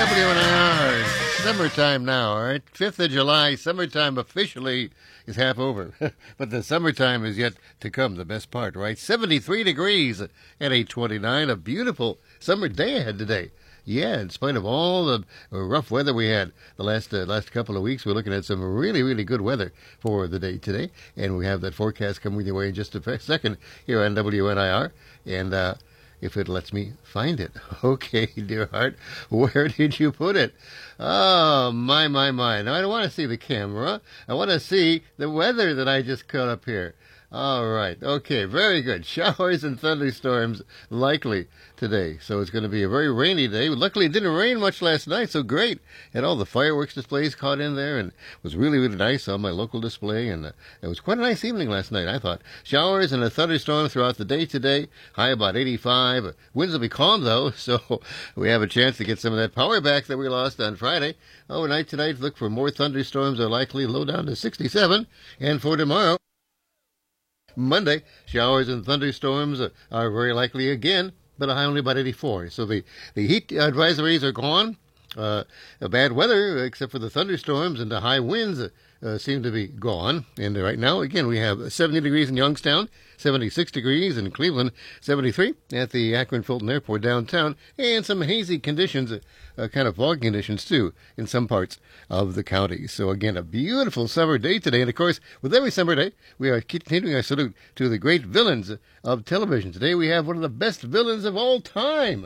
WNIR, summertime now, all right? 5th of July, summertime officially is half over. But the summertime is yet to come, the best part, right? 73 degrees at 8:29, a beautiful summer day ahead today. Yeah, in spite of all the rough weather we had the last couple of weeks, we're looking at some really, really good weather for the day today. And we have that forecast coming your way in just a second here on WNIR. And if it lets me find it. Okay, dear heart, where did you put it? Oh, my. Now, I don't want to see the camera. I want to see the weather that I just caught up here. All right. Okay, very good. Showers and thunderstorms likely today. So it's going to be a very rainy day. Luckily, it didn't rain much last night, so great. Had all the fireworks displays caught in there, and it was really, really nice on my local display. And it was quite a nice evening last night, I thought. Showers and a thunderstorm throughout the day today. High about 85. Winds will be calm, though, so we have a chance to get some of that power back that we lost on Friday. Overnight tonight, look for more thunderstorms are likely, low down to 67. And for tomorrow, Monday, showers and thunderstorms are very likely again, but a high only about 84. So the heat advisories are gone. Bad weather, except for the thunderstorms and the high winds, seem to be gone. And right now, again, we have 70 degrees in Youngstown, 76 degrees in Cleveland, 73 at the Akron Fulton Airport downtown, and some hazy conditions, kind of fog conditions, too, in some parts of the county. So, again, a beautiful summer day today. And, of course, with every summer day, we are continuing our salute to the great villains of television. Today we have one of the best villains of all time.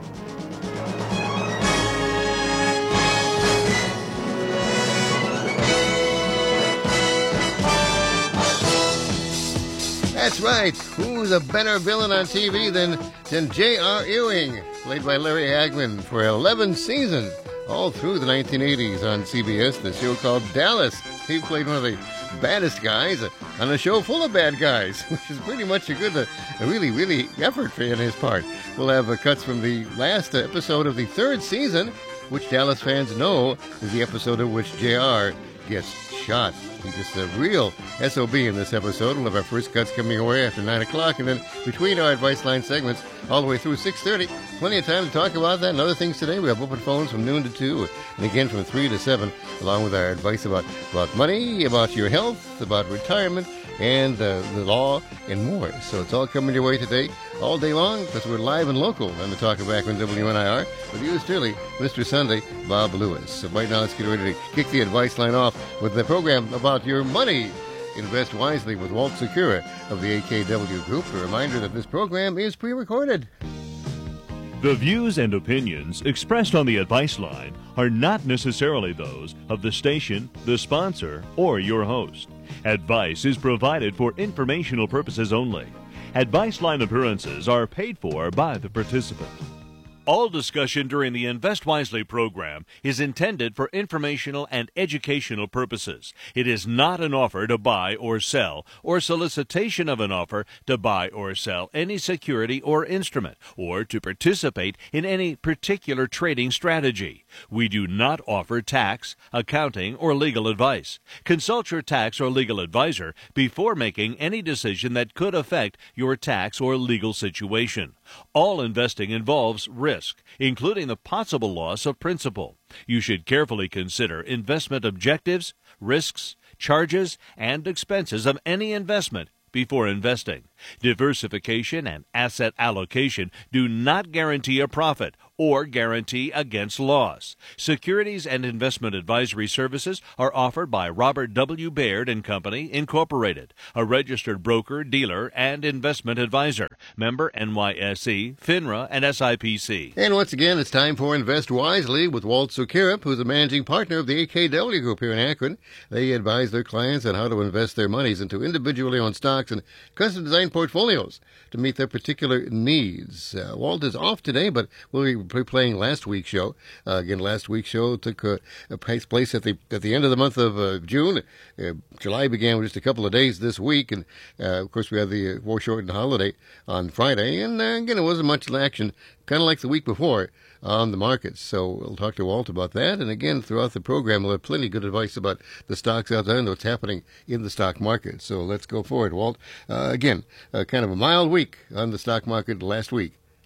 That's right. Who's a better villain on TV than J.R. Ewing, played by Larry Hagman for 11 seasons, all through the 1980s on CBS, the show called Dallas. He played one of the baddest guys on a show full of bad guys, which is pretty much a really, really effort in his part. We'll have cuts from the last episode of the third season, which Dallas fans know is the episode in which J.R. gets shot. He's just a real SOB in this episode. We'll have our first cuts coming away after 9 o'clock, and then between our Advice Line segments, all the way through 6:30. Plenty of time to talk about that and other things today. We have open phones from noon to 2, and again from 3 to 7, along with our advice about money, about your health, about retirement, and the law, and more. So it's all coming your way today, all day long, because we're live and local on the Talk of Akron WNIR. With yours truly, Mr. Sunday, Bob Lewis. So right now, let's get ready to kick the Advice Line off with the program about your money. Invest wisely with Walt Secura of the AKW Group. A reminder that this program is pre-recorded. The views and opinions expressed on the Advice Line are not necessarily those of the station, the sponsor, or your host. Advice is provided for informational purposes only. Advice Line appearances are paid for by the participant. All discussion during the Invest Wisely program is intended for informational and educational purposes. It is not an offer to buy or sell, or solicitation of an offer to buy or sell any security or instrument, or to participate in any particular trading strategy. We do not offer tax, accounting, or legal advice. Consult your tax or legal advisor before making any decision that could affect your tax or legal situation. All investing involves risk, including the possible loss of principal. You should carefully consider investment objectives, risks, charges, and expenses of any investment before investing. Diversification and asset allocation do not guarantee a profit or guarantee against loss. Securities and investment advisory services are offered by Robert W. Baird & Company, Incorporated, a registered broker, dealer, and investment advisor. Member NYSE, FINRA, and SIPC. And once again, it's time for Invest Wisely with Walt Sukirup, who's a managing partner of the AKW Group here in Akron. They advise their clients on how to invest their monies into individually owned stocks and custom-designed portfolios to meet their particular needs. Walt is off today, but we'll be replaying last week's show. Again, last week's show took place at the end of the month of June. July began with just a couple of days this week, and of course we had the foreshortened holiday on Friday, and again, it wasn't much action, kind of like the week before on the markets. So we'll talk to Walt about that, and again, throughout the program, we'll have plenty of good advice about the stocks out there and what's happening in the stock market. So let's go for it, Walt. Again, kind of a mild week on the stock market last week.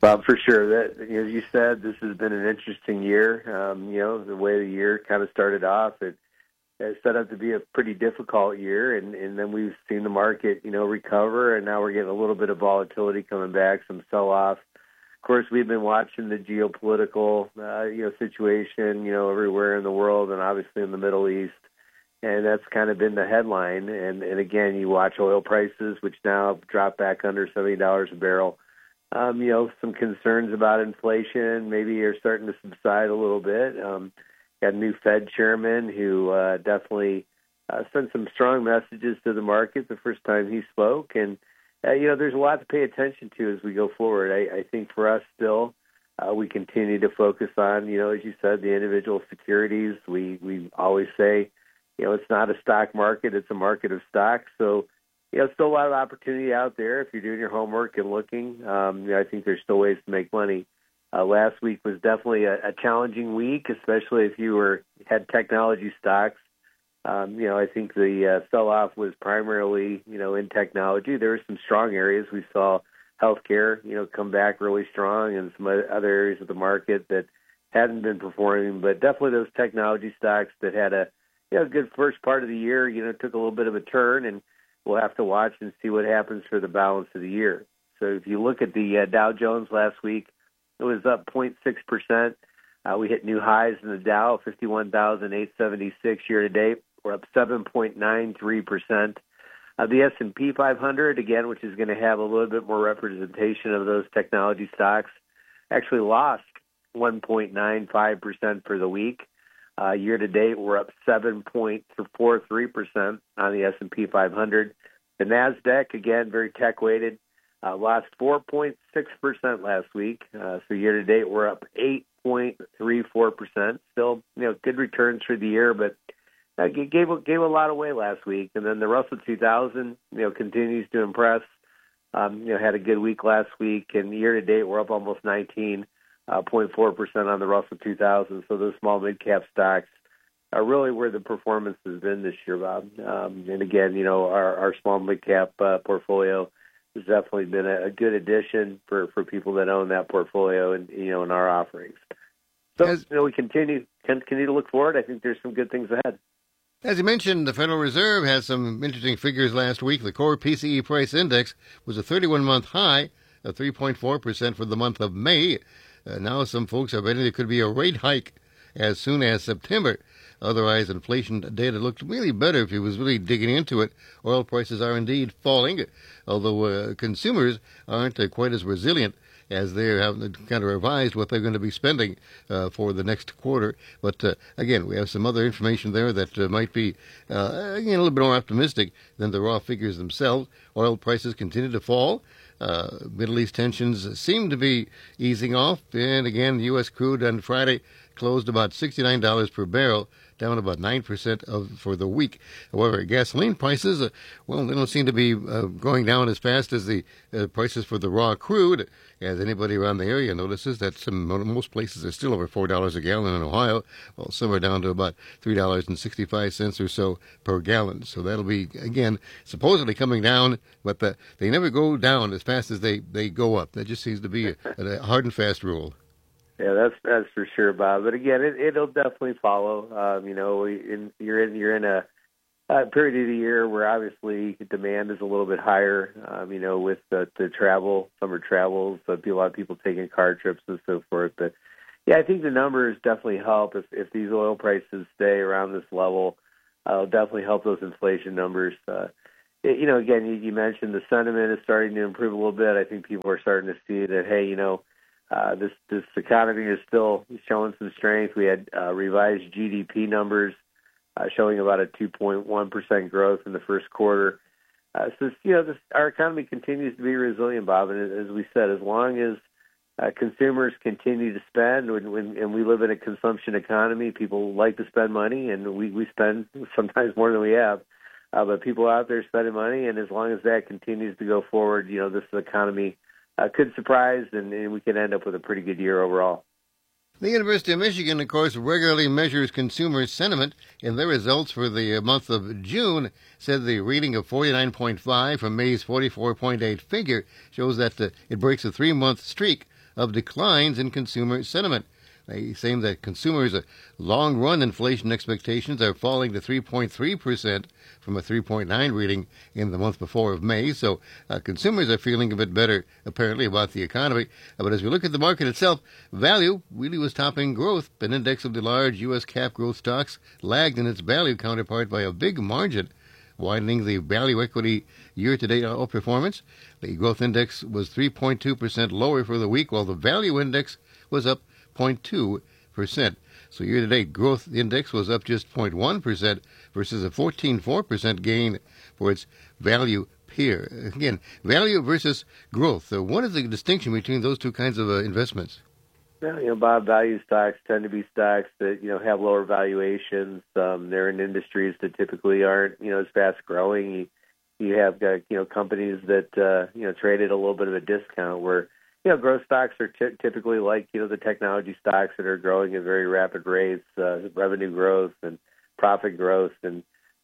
Bob, for sure. That, as you said, this has been an interesting year. The way the year kind of started off, it set up to be a pretty difficult year, and then we've seen the market, recover, and now we're getting a little bit of volatility coming back, some sell-off. Of course, we've been watching the geopolitical, situation, everywhere in the world, and obviously in the Middle East, and that's kind of been the headline. And again, you watch oil prices, which now have dropped back under $70 a barrel. Some concerns about inflation maybe are starting to subside a little bit. Got a new Fed chairman who definitely sent some strong messages to the market the first time he spoke. And, there's a lot to pay attention to as we go forward. I think for us still, we continue to focus on, as you said, the individual securities. We always say, it's not a stock market, it's a market of stocks. So, still a lot of opportunity out there if you're doing your homework and looking. I think there's still ways to make money. Last week was definitely a challenging week, especially if you had technology stocks. I think the sell-off was primarily, in technology. There were some strong areas. We saw healthcare, come back really strong, and some other areas of the market that hadn't been performing. But definitely those technology stocks that had a good first part of the year, took a little bit of a turn, and we'll have to watch and see what happens for the balance of the year. So if you look at the Dow Jones last week, it was up 0.6%. We hit new highs in the Dow, 51,876 year to date. We're up 7.93%. The S&P 500, again, which is going to have a little bit more representation of those technology stocks, actually lost 1.95% for the week. Year to date, we're up 7.43% on the S&P 500. The NASDAQ, again, very tech-weighted, lost 4.6% last week. So year to date, we're up 8.34%. Still, good returns for the year, but gave a lot away last week. And then the Russell 2000, continues to impress. Had a good week last week, and year to date, we're up almost 19.4% on the Russell 2000. So those small mid-cap stocks are really where the performance has been this year, Bob. And again, our small mid-cap portfolio has definitely been a good addition for people that own that portfolio and, in our offerings. So, we continue to look forward. I think there's some good things ahead. As you mentioned, the Federal Reserve had some interesting figures last week. The core PCE price index was a 31-month high of 3.4% for the month of May. Now some folks are betting there could be a rate hike as soon as September. Otherwise, inflation data looked really better if you was really digging into it. Oil prices are indeed falling, although consumers aren't quite as resilient as they're having kind of revised what they're going to be spending for the next quarter. But again, we have some other information there that might be a little bit more optimistic than the raw figures themselves. Oil prices continue to fall. Middle East tensions seem to be easing off. And again, U.S. crude on Friday closed about $69 per barrel, down about 9% for the week. However, gasoline prices, they don't seem to be going down as fast as the prices for the raw crude. As anybody around the area notices, that most places are still over $4 a gallon in Ohio, while some are down to about $3.65 or so per gallon. So that'll be, again, supposedly coming down, but they never go down as fast as they go up. That just seems to be a hard and fast rule. Yeah, that's for sure, Bob. But again, it'll definitely follow. You're in a period of the year where obviously demand is a little bit higher. With the travel, summer travels, a lot of people taking car trips and so forth. But yeah, I think the numbers definitely help if these oil prices stay around this level. It'll definitely help those inflation numbers. Again, you mentioned the sentiment is starting to improve a little bit. I think people are starting to see that, hey, this economy is still showing some strength. We had revised GDP numbers showing about a 2.1% growth in the first quarter. Our economy continues to be resilient, Bob. And as we said, as long as consumers continue to spend, and we live in a consumption economy, people like to spend money, and we spend sometimes more than we have. But people out there spending money, and as long as that continues to go forward, this economy could surprise, and we can end up with a pretty good year overall. The University of Michigan, of course, regularly measures consumer sentiment, and their results for the month of June said the reading of 49.5 from May's 44.8 figure shows that it breaks a 3-month streak of declines in consumer sentiment. They say that consumers' long-run inflation expectations are falling to 3.3% from a 3.9 reading in the month before of May. So consumers are feeling a bit better, apparently, about the economy. But as we look at the market itself, value really was topping growth. An index of the large U.S. cap growth stocks lagged in its value counterpart by a big margin, widening the value equity year-to-date outperformance. The growth index was 3.2% lower for the week, while the value index was up 0.2%. So year-to-date growth index was up just 0.1% versus a 14.4% gain for its value peer. Again, value versus growth. So what is the distinction between those two kinds of investments? Well, Bob, value stocks tend to be stocks that, have lower valuations. They're in industries that typically aren't, as fast growing. You have, companies that, trade at a little bit of a discount where, growth stocks are typically like, the technology stocks that are growing at very rapid rates, revenue growth and profit growth. And,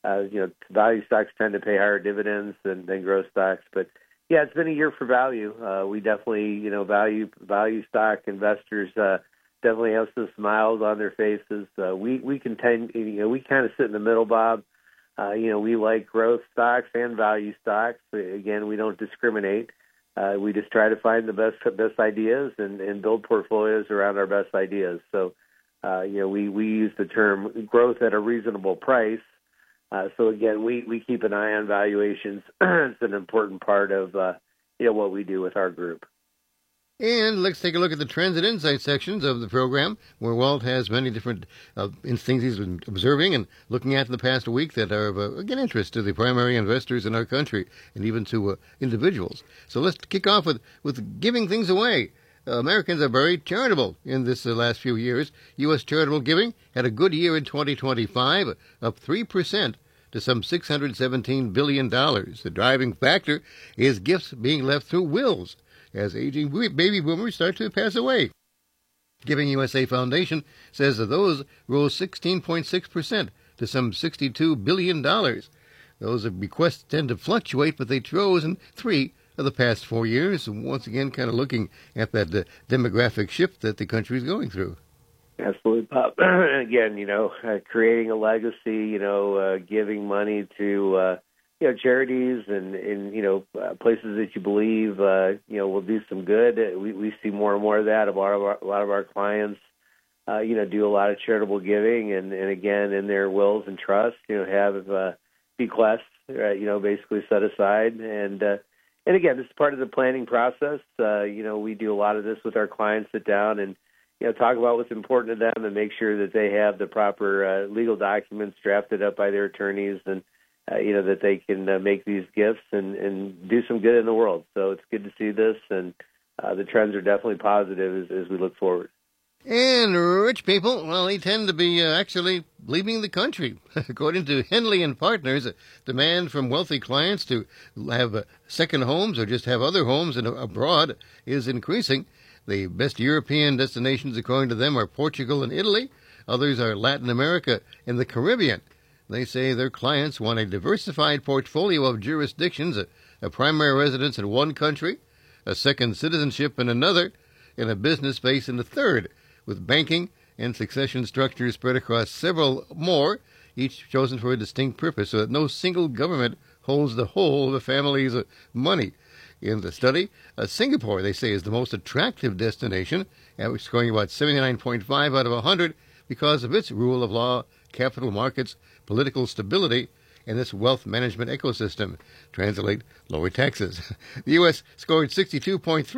value stocks tend to pay higher dividends than growth stocks. But, yeah, it's been a year for value. We definitely, value stock investors definitely have some smiles on their faces. We kind of sit in the middle, Bob. We like growth stocks and value stocks. Again, we don't discriminate. We just try to find the best ideas and build portfolios around our best ideas. So, we use the term growth at a reasonable price. So again, we keep an eye on valuations. It's an important part of what we do with our group. And let's take a look at the trends and insight sections of the program, where Walt has many different things he's been observing and looking at in the past week that are of, again, interest to the primary investors in our country and even to individuals. So let's kick off with giving things away. Americans are very charitable in this last few years. U.S. charitable giving had a good year in 2025, up 3% to some $617 billion. The driving factor is gifts being left through wills as aging baby boomers start to pass away. Giving USA Foundation says that those rose 16.6% to some $62 billion. Those bequests tend to fluctuate, but they rose in 3 of the past 4 years. Once again, kind of looking at that demographic shift that the country is going through. Absolutely, Bob. Again, creating a legacy, giving money to charities and places that you believe, will do some good. We see more and more of that. A lot of our clients, do a lot of charitable giving, and again, in their wills and trusts, have bequests, basically set aside. And again, this is part of the planning process. We do a lot of this with our clients, sit down and, talk about what's important to them and make sure that they have the proper legal documents drafted up by their attorneys and, that they can make these gifts and do some good in the world. So it's good to see this, and the trends are definitely positive as we look forward. And rich people, well, they tend to be actually leaving the country. According to Henley and Partners, demand from wealthy clients to have second homes or just have other homes abroad is increasing. The best European destinations, according to them, are Portugal and Italy. Others are Latin America and the Caribbean. They say their clients want a diversified portfolio of jurisdictions, a primary residence in one country, a second citizenship in another, and a business base in the third, with banking and succession structures spread across several more, each chosen for a distinct purpose, so that no single government holds the whole of a family's money. In the study, Singapore, they say, is the most attractive destination, scoring about 79.5 out of 100 because of its rule of law, capital markets, political stability, and this wealth management ecosystem. Translate, lower taxes. The U.S. scored 62.3